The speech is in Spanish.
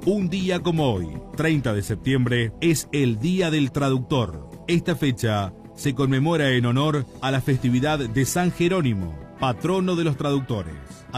Un día como hoy, 30 de septiembre, es el Día del Traductor. Esta fecha se conmemora en honor a la festividad de San Jerónimo, patrono de los traductores.